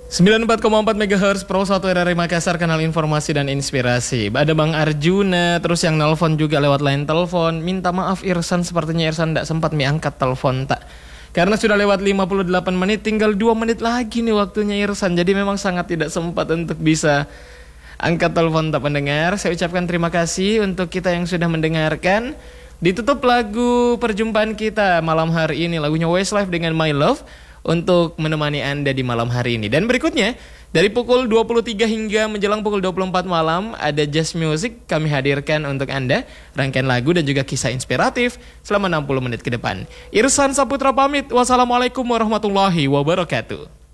94,4 MHz Pro 1 RRI Makassar, kanal informasi dan inspirasi. Ada Bang Arjuna, terus yang nelpon juga lewat line telepon. Minta maaf Irsan, sepertinya Irsan tidak sempat angkat telepon tak. Karena sudah lewat 58 menit, tinggal 2 menit lagi nih waktunya Irsan. Jadi memang sangat tidak sempat untuk bisa angkat telepon tak pendengar. Saya ucapkan terima kasih untuk kita yang sudah mendengarkan. Ditutup lagu perjumpaan kita malam hari ini, lagunya Westlife dengan My Love, untuk menemani Anda di malam hari ini. Dan berikutnya, dari pukul 23 hingga menjelang pukul 24 malam, ada Jazz Music kami hadirkan untuk Anda. Rangkaian lagu dan juga kisah inspiratif selama 60 menit ke depan. Irsan Saputra pamit. Wassalamualaikum warahmatullahi wabarakatuh.